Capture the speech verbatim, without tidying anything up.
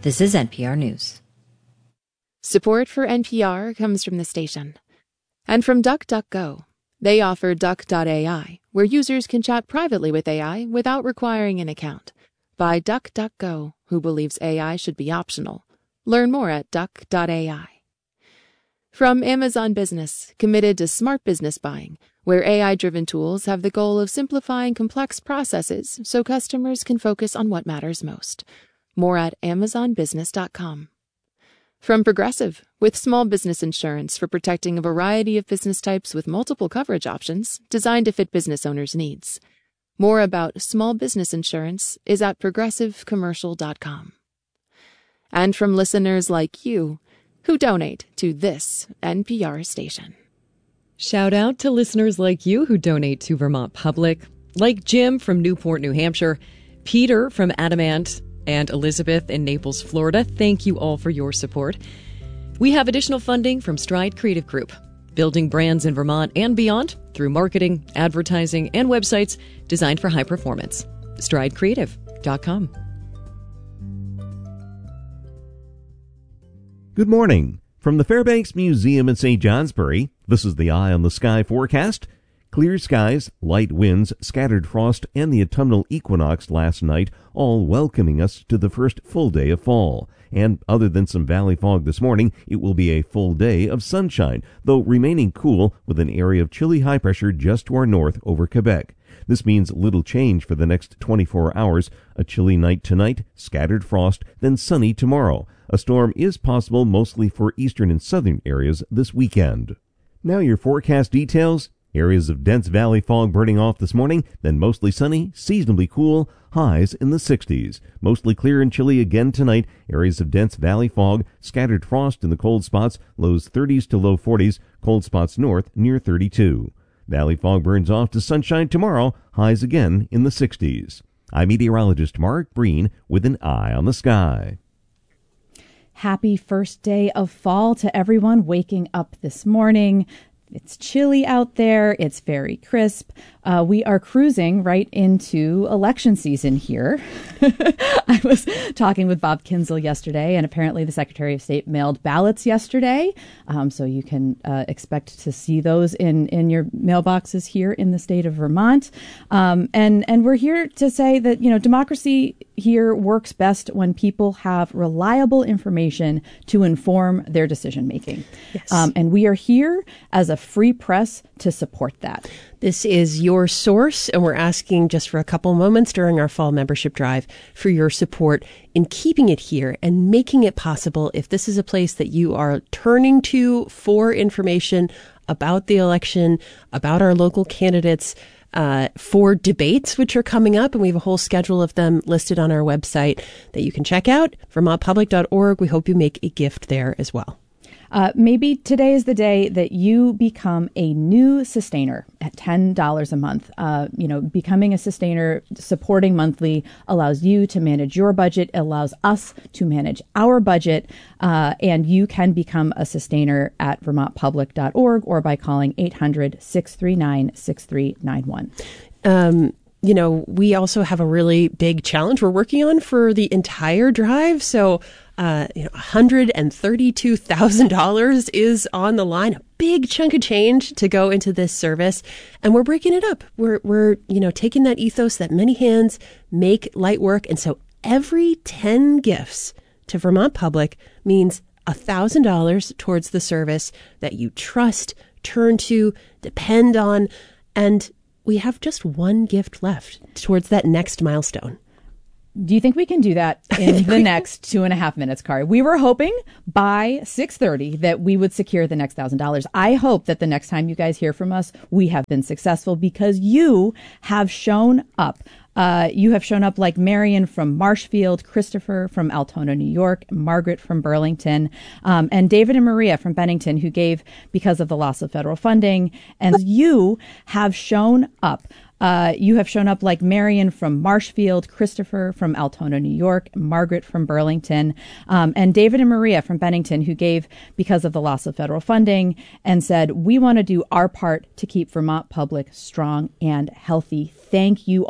This is N P R News. Support for N P R comes from the station and from DuckDuckGo. They offer duck dot A I, where users can chat privately with A I without requiring an account. By DuckDuckGo, who believes A I should be optional. Learn more at duck dot A I. From Amazon Business, committed to smart business buying, where A I-driven tools have the goal of simplifying complex processes so customers can focus on what matters most. More at amazon business dot com. From Progressive, with small business insurance for protecting a variety of business types with multiple coverage options designed to fit business owners' needs. More about small business insurance is at progressive commercial dot com. And from listeners like you, who donate to this N P R station. Shout out to listeners like you who donate to Vermont Public, like Jim from Newport, New Hampshire, Peter from Adamant, and Elizabeth in Naples, Florida. Thank you all for your support. We have additional funding from Stride Creative Group, building brands in Vermont and beyond through marketing, advertising, and websites designed for high performance. stride creative dot com. Good morning. From the Fairbanks Museum in Saint Johnsbury, this is the Eye on the Sky forecast. Clear skies, light winds, scattered frost, and the autumnal equinox last night, all welcoming us to the first full day of fall. And other than some valley fog this morning, it will be a full day of sunshine, though remaining cool with an area of chilly high pressure just to our north over Quebec. This means little change for the next twenty-four hours. A chilly night tonight, scattered frost, then sunny tomorrow. A storm is possible mostly for eastern and southern areas this weekend. Now your forecast details. Areas of dense valley fog burning off this morning, then mostly sunny, seasonably cool, highs in the sixties. Mostly clear and chilly again tonight. Areas of dense valley fog, scattered frost in the cold spots, lows thirties to low forties, cold spots north near thirty-two. Valley fog burns off to sunshine tomorrow, highs again in the sixties. I'm meteorologist Mark Breen with an Eye on the Sky. Happy first day of fall to everyone waking up this morning. It's chilly out there. It's very crisp. Uh, we are cruising right into election season here. I was talking with Bob Kinzel yesterday, and apparently the Secretary of State mailed ballots yesterday. Um, so you can uh, expect to see those in, in your mailboxes here in the state of Vermont. Um, and, and we're here to say that, you know, democracy here works best when people have reliable information to inform their decision making. Yes. Um, and we are here as a free press to support that. This is your source, and we're asking just for a couple moments during our fall membership drive for your support in keeping it here and making it possible. If this is a place that you are turning to for information about the election, about our local candidates, uh, for debates, which are coming up, and we have a whole schedule of them listed on our website that you can check out, vermont public dot org. We hope you make a gift there as well. Uh, maybe today is the day that you become a new sustainer at ten dollars a month. Uh, you know, becoming a sustainer, supporting monthly, allows you to manage your budget, allows us to manage our budget, uh, and you can become a sustainer at vermont public dot org or by calling eight hundred, six three nine, six three nine one. Um, you know, we also have a really big challenge we're working on for the entire drive. So, uh, you know, one hundred thirty-two thousand dollars is on the line, a big chunk of change to go into this service. And we're breaking it up. We're, we're, you know, taking that ethos that many hands make light work. And so every ten gifts to Vermont Public means one thousand dollars towards the service that you trust, turn to, depend on, and we have just one gift left towards that next milestone. Do you think we can do that in the next two and a half minutes, Kari? We were hoping by six thirty that we would secure the next one thousand dollars. I hope that the next time you guys hear from us, we have been successful because you have shown up. Uh, you have shown up like Marion from Marshfield, Christopher from Altona, New York, Margaret from Burlington, um, and David and Maria from Bennington, who gave because of the loss of federal funding. And you have shown up. Uh, you have shown up like Marion from Marshfield, Christopher from Altona, New York, Margaret from Burlington, um, and David and Maria from Bennington, who gave because of the loss of federal funding and said, we want to do our part to keep Vermont Public strong and healthy. Thank you